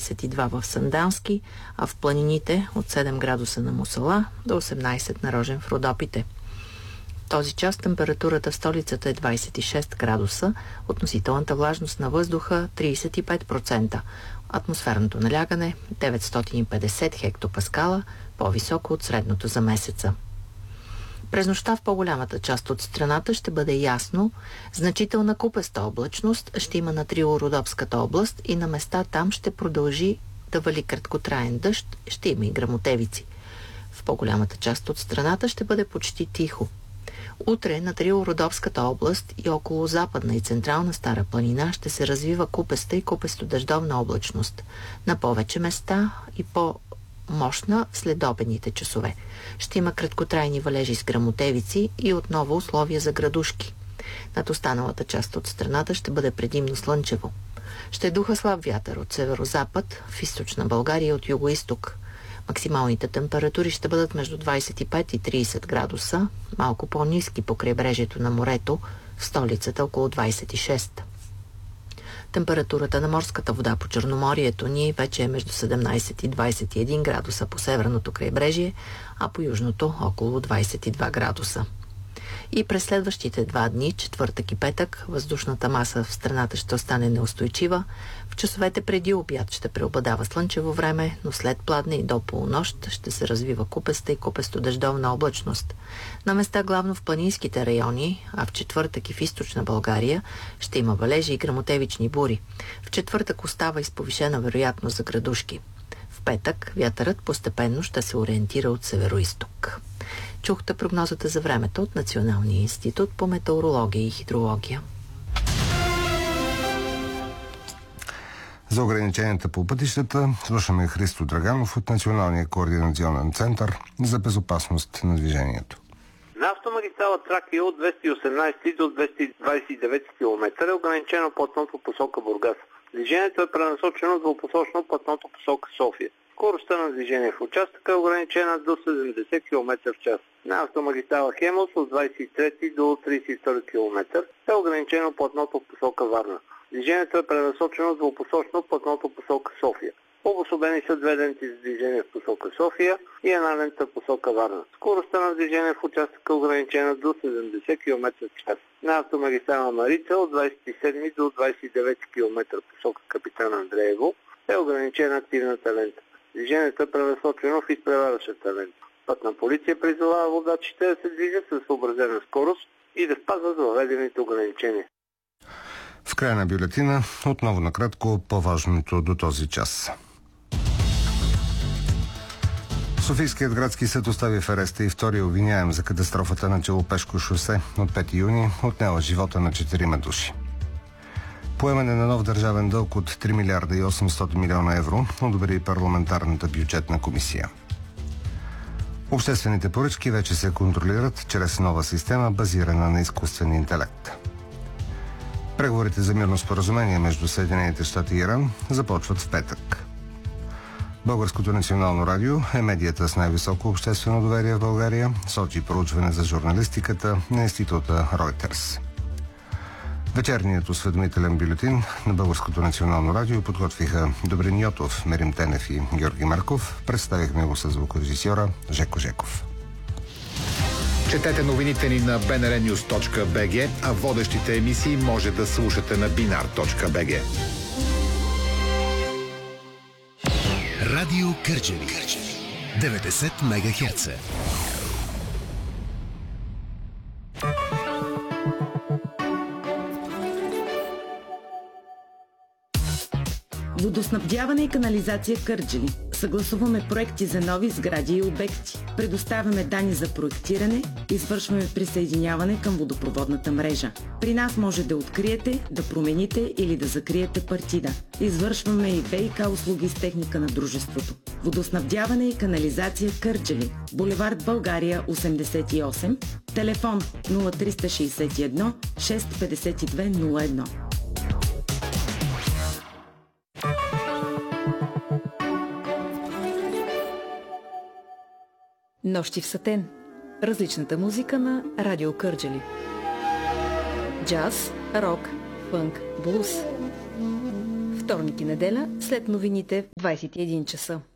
22 в Сандански, а в планините от 7 градуса на Мусала до 18 на Рожен в Родопите. В този час температурата в столицата е 26 градуса, относителната влажност на въздуха 35%, атмосферното налягане 950 хектопаскала, по-високо от средното за месеца. През нощта в по-голямата част от страната ще бъде ясно, значителна купеста облачност ще има на Трио-Родопската област и на места там ще продължи да вали краткотраен дъжд, ще има и гръмотевици. В по-голямата част от страната ще бъде почти тихо. Утре на Трио-Родопската област и около западна и централна Стара планина ще се развива купеста и купесто-дъждовна облачност. На повече места и по-мощна в следобедните часове. Ще има краткотрайни валежи с гръмотевици и отново условия за градушки. Над останалата част от страната ще бъде предимно слънчево. Ще духа слаб вятър от северозапад, в източна България и от югоизток. Максималните температури ще бъдат между 25 и 30 градуса, малко по-ниски по крайбрежието на морето, в столицата около 26. Температурата на морската вода по Черноморието ни вече е между 17 и 21 градуса по северното крайбрежие, а по южното около 22 градуса. И през следващите 2 дни, четвъртък и петък, въздушната маса в страната ще остане неустойчива. В часовете преди обяд ще преобладава слънчево време, но след пладне и до полунощ ще се развива купеста и купесто-дъждовна облачност. На места главно в планинските райони, а в четвъртък и в източна България ще има валежи и гръмотевични бури. В четвъртък остава и с повишена вероятност за градушки. В петък вятърът постепенно ще се ориентира от североизток. Чухте прогнозата за времето от Националния институт по метеорология и хидрология. За ограниченията по пътищата слушаме Христо Драганов от Националния координационен център за безопасност на движението. На автомагистрала Тракия от 218 до 229 км е ограничено платното посока Бургас. Движението е пренасочено двупосочно платното посока София. Скоростта на движение в участъка е ограничена до 70 км в час. На автомагистрала Хемос от 23 до 32 км е ограничено платното в посока Варна. Движението е пренасочено двупосочно платното посока София. Обособени са 2 ленти за движение в посока София и 1 лента в посока Варна. Скоростта на движение в участъка е ограничена до 70 км в час. На автомагистрала Марица от 27 до 29 км в посока Капитан Андреево е ограничена активната лента. Движението е пренасочено в изпреварващата лента. Пътна полиция призовава водачите да се движат със съобразена скорост и да спазват въведените ограничения. В края на бюлетина отново накратко по-важното до този час. Софийският градски съд остави в ареста и втория обвиняем за катастрофата на Челопешко шосе от 5 юни, отнела живота на 4 души. Поемане на нов държавен дълг от 3 милиарда и 800 милиона евро одобри парламентарната бюджетна комисия. Обществените поръчки вече се контролират чрез нова система, базирана на изкуствен интелект. Преговорите за мирно споразумение между Съединените щати и Иран започват в петък. Българското национално радио е медията с най-високо обществено доверие в България, сочи проучване за журналистиката на института Reuters. Вечерният осведомителен бюлетин на Българското национално радио подготвиха Добрин Йотов, Мерим Тенев и Георги Марков. Представихме го с звукорежисьора Жеко Жеков. Четете новините ни на bnrnews.bg, а водещите емисии може да слушате на binar.bg. Радио Кърджали 90 МГц. Водоснабдяване и канализация Кърджали. Съгласуваме проекти за нови сгради и обекти. Предоставяме данни за проектиране, извършваме присъединяване към водопроводната мрежа. При нас може да откриете, да промените или да закриете партида. Извършваме и ВиК услуги с техника на дружеството. Водоснабдяване и канализация Кърджали. Булевард България 88. Телефон 0361 652 01. Нощи в Сатен. Различната музика на Радио Кърджали. Джаз, рок, фънк, блуз. В Вторник и неделя след новините в 21 часа.